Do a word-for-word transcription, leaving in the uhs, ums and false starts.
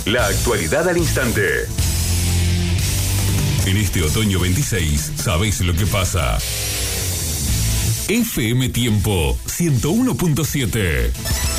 La actualidad al instante. En este otoño veintiséis, ¿sabés lo que pasa? F M Tiempo ciento uno punto siete.